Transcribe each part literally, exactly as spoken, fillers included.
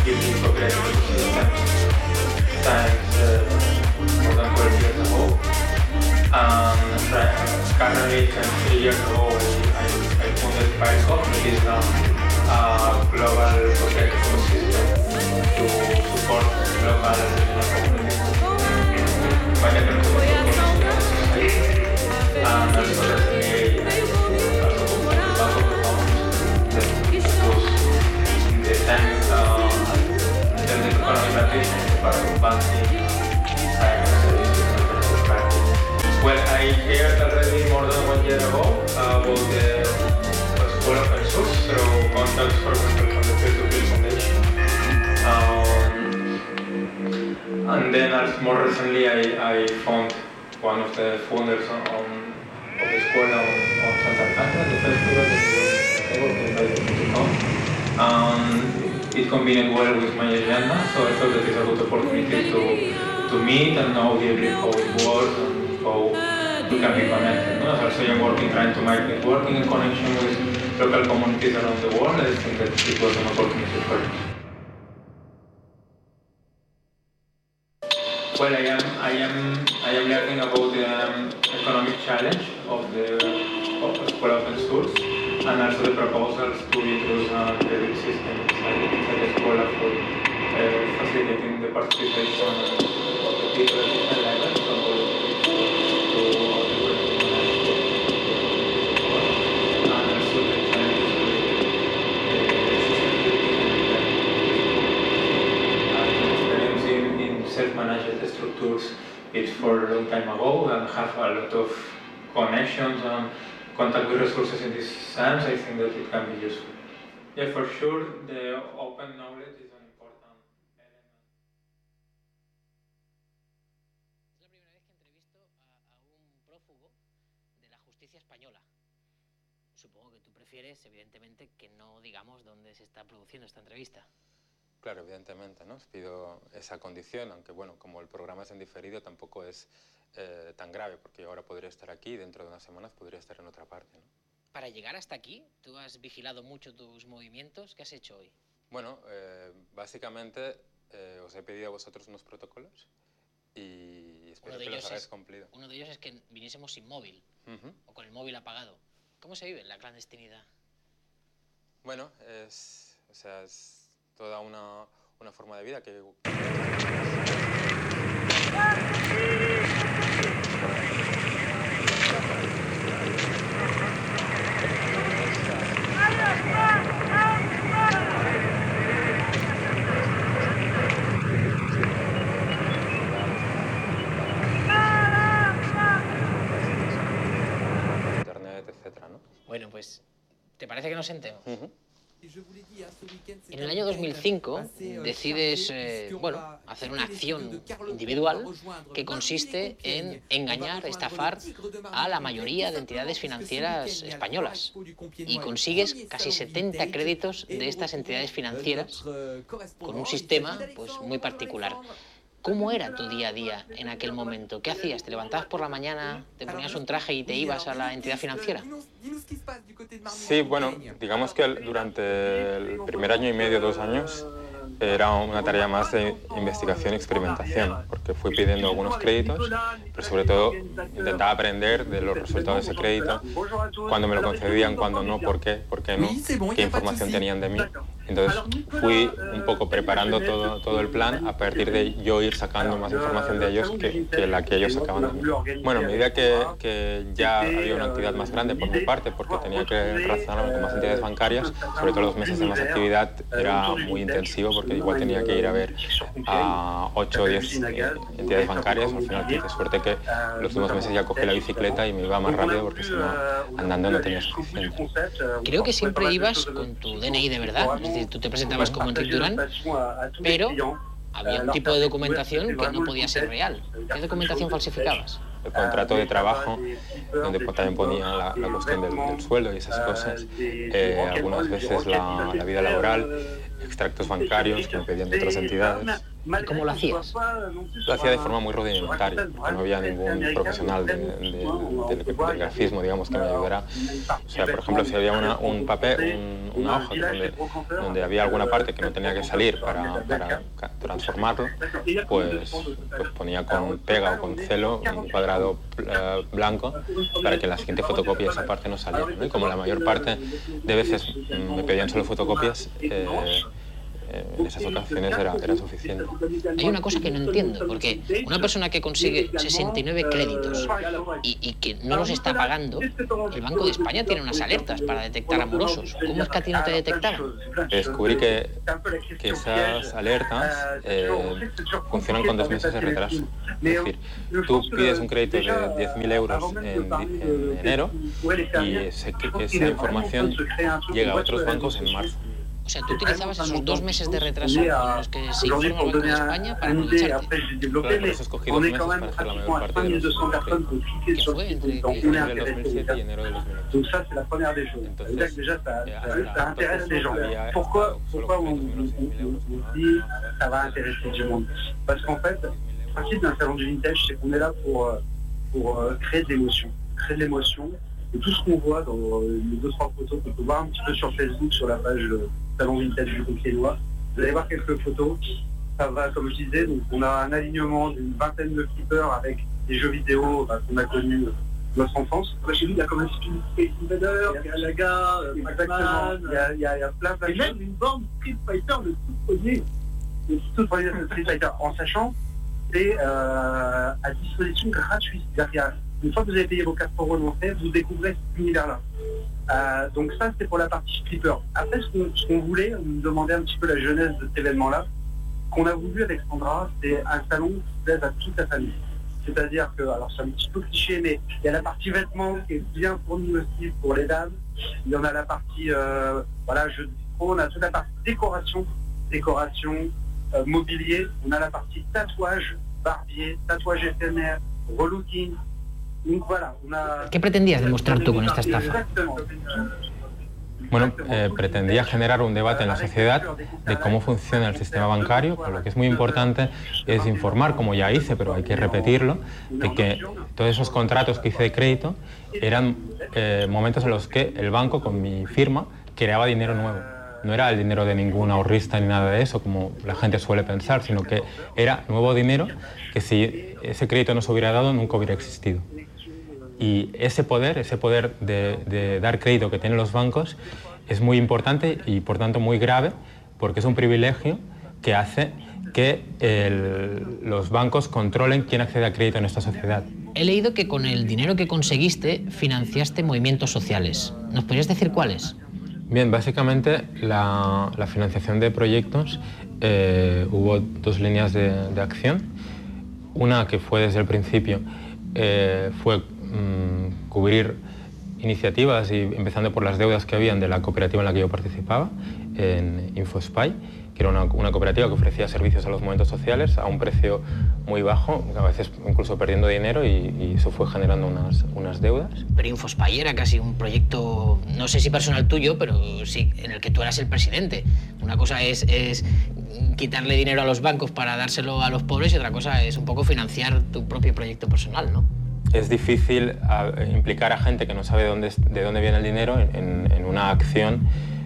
really progressed the system since uh, more than twelve years ago. Um, currently, three years ago, I, I founded Firecop, which is um, a global project ecosystem to support local regional communities. By the terms of society, and also recently, I also completed the Bank of the Commons that was in the time uh, in terms of economic transition, part of banking, science, services, and financial practice. Well, I heard already more than one year ago uh, about the School of Open Source through contacts, for example, from the Peer-to-Peer Foundation. Um, and then, as more recently, I, I found one of the founders on, on of the school on, on Santa Alcántara, the festival that I was invited to come. Um, it combined well with my agenda, so I thought that it's a good opportunity to, to meet and know deeply how it works and how we can be connected. No? Also, I'm working, trying to make networking and connection with local communities around the world. I think that it was an opportunity for it. Well, I am, I am, I am learning about the um, economic challenge of the of School of Open Source, and also the proposals to introduce a credit system inside, inside the school for uh, facilitating the participation of the people at different levels, from politics to other and also the challenges with the system and experience in, in self-managed structures. It's for a long time ago and have a lot of connections and contact with resources in this sense. I think that it can be useful. Yeah, for sure, the open knowledge is an important element. Es la primera vez que entrevisto a, a un prófugo de la justicia española. Supongo que tú prefieres, evidentemente, que no digamos dónde se está produciendo esta entrevista. Claro, evidentemente, ¿no? Os pido esa condición, aunque bueno, como el programa es en diferido, tampoco es eh, tan grave, porque yo ahora podría estar aquí y dentro de unas semanas podría estar en otra parte, ¿no? Para llegar hasta aquí, ¿tú has vigilado mucho tus movimientos? ¿Qué has hecho hoy? Bueno, eh, básicamente eh, os he pedido a vosotros unos protocolos y espero que los hayáis cumplido. Uno de ellos es que viniésemos sin móvil, uh-huh. o con el móvil apagado. ¿Cómo se vive en la clandestinidad? Bueno, es, o sea, es toda una, una forma de vida que... Internet, etcétera, ¿no? Bueno, pues, ¿te parece que nos sentemos? Uh-huh. En el año dos mil cinco decides eh, bueno, hacer una acción individual que consiste en engañar, estafar a la mayoría de entidades financieras españolas y consigues casi setenta créditos de estas entidades financieras con un sistema pues, muy particular. ¿Cómo era tu día a día en aquel momento? ¿Qué hacías? ¿Te levantabas por la mañana, te ponías un traje y te ibas a la entidad financiera? Sí, bueno, digamos que durante el primer año y medio, dos años, era una tarea más de investigación y experimentación, porque fui pidiendo algunos créditos, pero sobre todo intentaba aprender de los resultados de ese crédito, cuándo me lo concedían, cuándo no, por qué, por qué no, qué información tenían de mí. Entonces fui un poco preparando todo, todo el plan a partir de yo ir sacando más información de ellos que, que la que ellos sacaban de mí. Bueno, a medida que, que ya había una actividad más grande por mi parte, porque tenía que relacionarme con más entidades bancarias, sobre todo los meses de más actividad era muy intensivo, porque igual tenía que ir a ver a ocho o diez entidades bancarias. Al final tuve suerte que los últimos meses ya cogí la bicicleta y me iba más rápido, porque si no, andando no tenía suficiente. Creo que siempre ibas con tu D N I de verdad, es decir, tú te presentabas como Enric Duran, pero había un tipo de documentación que no podía ser real. ¿Qué documentación falsificabas? El contrato de trabajo, donde también ponía la, la cuestión del, del sueldo y esas cosas, eh, algunas veces la, la vida laboral, extractos bancarios que me pedían de otras entidades. ¿Y cómo lo hacías? Lo hacía de forma muy rudimentaria, porque no había ningún profesional de, de, de, de, del grafismo, digamos, que me ayudara. O sea, por ejemplo, si había una, un papel, un, una hoja donde, donde había alguna parte que no tenía que salir para, para transformarlo, pues, pues ponía con pega o con celo un cuadrado uh, blanco para que en la siguiente fotocopia esa parte no saliera, ¿no? Y como la mayor parte de veces me pedían solo fotocopias, eh, en esas ocasiones era, era suficiente. Hay una cosa que no entiendo, porque una persona que consigue sesenta y nueve créditos y, y que no los está pagando, el Banco de España tiene unas alertas para detectar amorosos. ¿Cómo es que a ti no te detectaban? Descubrí que, que esas alertas eh, funcionan con dos meses de retraso. Es decir, tú pides un crédito de diez mil euros en, en enero y ese, esa información llega a otros bancos en marzo. O sea, tú utilizabas esos dos meses de retraso con los que se informa el Banco de España para aprovecharte. Claro, por eso escogí dos meses para hacer la mayor parte de los créditos. ¿Qué fue entre diciembre del dos mil siete y enero del dos mil ocho. Entonces, eh, hasta entonces había estado solo créditos menos de mil euros. Ça va intéresser du monde. Parce qu'en fait, le principe d'un salon du vintage, c'est qu'on est là pour, pour créer de l'émotion. Créer de l'émotion. Et tout ce qu'on voit dans les deux trois photos qu'on peut voir un petit peu sur Facebook, sur la page Salon Vintage du Compiègnois, vous allez voir quelques photos. Ça va, comme je disais, donc on a un alignement d'une vingtaine de flippers avec des jeux vidéo bah, qu'on a connus de notre enfance. Chez nous, il y a comme un Space Invader, il y a Galaga, Pac-Man, il y a, il y a, il y a plein de... Et même une borne Street Fighter, le tout premier, le tout premier Street Fighter, en sachant que c'est euh, à disposition gratuite. C'est-à-dire qu'il y a une fois que vous avez payé vos quatre euros d'entrée, vous découvrez cet univers-là. Euh, donc ça, c'est pour la partie flipper. Après, ce qu'on, ce qu'on voulait, on nous demandait un petit peu la genèse de cet événement-là. Ce qu'on a voulu avec Sandra, c'est un salon qui plaise à toute la famille. C'est-à-dire que, alors c'est un petit peu cliché, mais il y a la partie vêtements qui est bien fournie aussi pour les dames. Il y en a la partie, euh, voilà, jeux de micro, on a toute la partie décoration, décoration, euh, mobilier. On a la partie tatouage, barbier, tatouage éphémère, relooking. ¿Qué pretendías demostrar tú con esta estafa? Bueno, eh, pretendía generar un debate en la sociedad de cómo funciona el sistema bancario, pero lo que es muy importante es informar, como ya hice, pero hay que repetirlo, de que todos esos contratos que hice de crédito eran eh, momentos en los que el banco, con mi firma, creaba dinero nuevo. No era el dinero de ningún ahorrista ni nada de eso, como la gente suele pensar, sino que era nuevo dinero que si ese crédito no se hubiera dado, nunca hubiera existido. Y ese poder, ese poder de, de dar crédito que tienen los bancos es muy importante y por tanto muy grave, porque es un privilegio que hace que el, los bancos controlen quién accede a crédito en esta sociedad. He leído que con el dinero que conseguiste financiaste movimientos sociales. ¿Nos podrías decir cuáles? Bien, básicamente la, la financiación de proyectos, eh, hubo dos líneas de, de acción. Una que fue desde el principio, eh, fue mmm, cubrir iniciativas, y empezando por las deudas que habían de la cooperativa en la que yo participaba, en InfoSpy, que era una, una cooperativa que ofrecía servicios a los movimientos sociales a un precio muy bajo, a veces incluso perdiendo dinero, y, y eso fue generando unas, unas deudas. Pero InfoSpy era casi un proyecto, no sé si personal tuyo, pero sí en el que tú eras el presidente. Una cosa es, es quitarle dinero a los bancos para dárselo a los pobres, y otra cosa es un poco financiar tu propio proyecto personal, ¿no? Es difícil a, implicar a gente que no sabe de dónde, de dónde viene el dinero en, en una acción,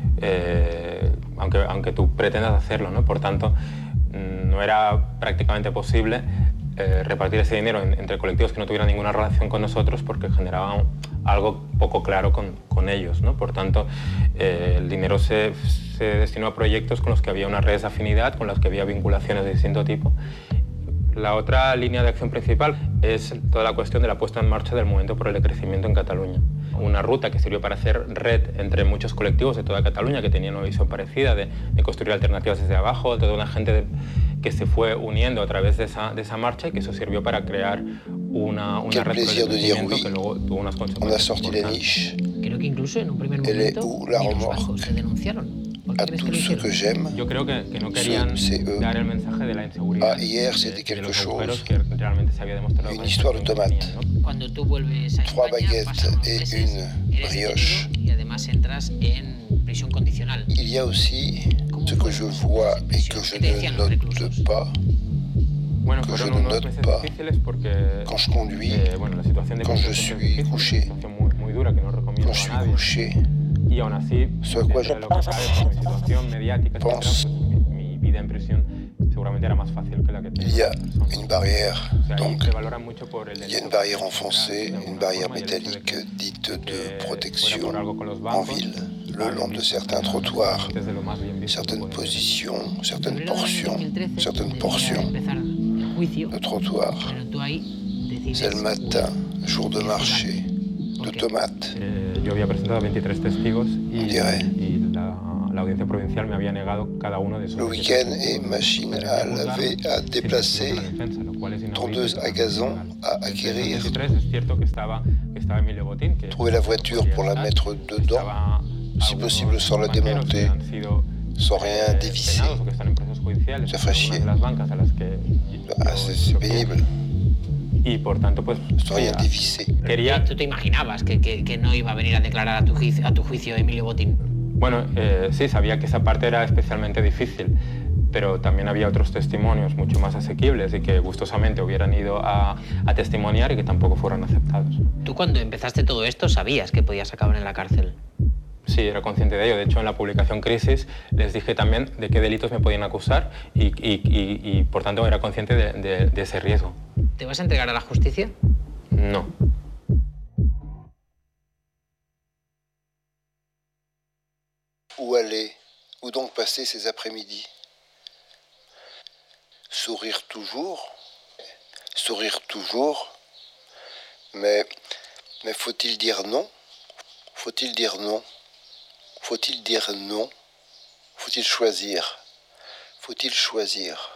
eh, aunque, aunque tú pretendas hacerlo, ¿no? Por tanto, no era prácticamente posible eh, repartir ese dinero en, entre colectivos que no tuvieran ninguna relación con nosotros, porque generaba algo poco claro con, con ellos, ¿no? Por tanto, eh, el dinero se, se destinó a proyectos con los que había una red de afinidad, con los que había vinculaciones de distinto tipo. La otra línea de acción principal es toda la cuestión de la puesta en marcha del movimiento por el decrecimiento en Cataluña. Una ruta que sirvió para hacer red entre muchos colectivos de toda Cataluña que tenían una visión parecida de, de construir alternativas desde abajo, toda una gente de, que se fue uniendo a través de esa, de esa marcha, y que eso sirvió para crear una, una red por el decrecimiento que luego tuvo unas consecuencias importantes. Creo que incluso en un primer momento ni los bancos se denunciaron. à tout ce que j'aime. Yo creo que, que no querían c'est eux. dar el mensaje de la inseguridad. Ah, hier, c'était de, quelque de los chose. que realmente se había demostrado Une histoire de tomates. Cuando tú vuelves a Trois España, baguettes pasan unos et meses, une eres brioche. detenido y además entras en prisión condicional. Il y a aussi ¿Cómo Ce que je vois et que je ne note pas, Bueno, que je fueron ne unos note meses pas difíciles porque quand je conduis, eh, bueno, la situación de quand je conducción siempre suis es difícil, couché, una situación muy, muy dura que no recomiendo quand je a suis nadie. couché, Y aún así, ce à quoi je dentro de lo que cabe por mi situación mediática, etcétera, pense, pues mi, mi vida en prisión seguramente era más fácil que la que il y tenía a otra persona. une barrière. O sea, ahí Donc, se valora mucho por el il y a delito une que barrière se enfoncée, cometiera de une alguna barrière forma, y el hecho de métallique que, dite de que fuera protection por algo con los en bancos, ville, pues, le long de visto certains como trottoirs, antes de lo más bien visto que certaines puede haber. positions, certaines febrero del año portions, dos mil trece certaines debía portions empezar el juicio, de trottoir. pero tú ahí decides C'est le matin, huir, jour de marché, investigando. de ¿Por qué? tomates. Eh, yo había presentado veintitrés testigos y, On dirait. y la, la audiencia provincial me había negado cada uno de esos Le veintitrés week-end testigos. et machine Entonces, à quería juzgarlos laver, à sin déplacer, testigos de la defensa, lo cual es inaudito y tondeuse à totalmente gazon ilegal. à Entre esos acquérir, veintitrés es cierto que estaba, que estaba Emilio Botín, que trouver la voiture pour la mettre dedans, estaba si algunos possible sans la banqueros que démonter, han sido sans rien eh, dévisser. penados o que están en procesos judiciales, Ça en ferait algunas chier. de las bancas a las que Ah, yo c'est c'est choqué. pénible, Y por tanto, pues sans rien sí, dévisser. quería. ¿Tú te imaginabas que, que, que no iba a venir a declarar a tu juicio, a tu juicio Emilio Botín? Bueno, eh, sí, sabía que esa parte era especialmente difícil, pero también había otros testimonios mucho más asequibles y que gustosamente hubieran ido a, a testimoniar y que tampoco fueran aceptados. Tú cuando empezaste todo esto sabías que podías acabar en la cárcel. Sí, era consciente de ello. De hecho, en la publicación Crisis les dije también de qué delitos me podían acusar y, y, y, y por tanto, era consciente de, de, de ese riesgo. ¿Te vas a entregar a la justicia? No. Où aller? Où donc passer ces après-midi? Sourire toujours, sourire toujours, mais, mais faut-il dire non? Faut-il dire non? Faut-il dire non? Faut-il choisir? Faut-il choisir?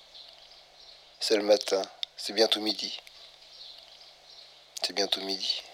C'est le matin, c'est bientôt midi. C'est bientôt midi.